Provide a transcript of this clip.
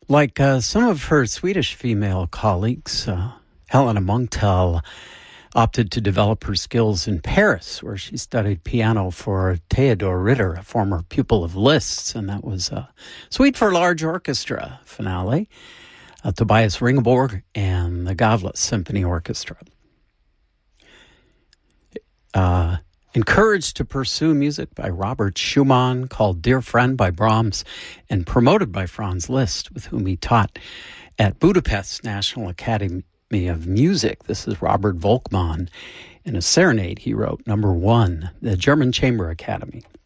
Like some of her Swedish female colleagues, Helena Munktel opted to develop her skills in Paris, where she studied piano for Theodor Ritter, a former pupil of Liszt's, and that was a Suite for Large Orchestra finale, Tobias Ringborg and the Gavlas Symphony Orchestra. Encouraged to pursue music by Robert Schumann, called Dear Friend by Brahms, and promoted by Franz Liszt, with whom he taught at Budapest's National Academy of Music. This is Robert Volkmann in a serenade he wrote, number 1, the German Chamber Academy.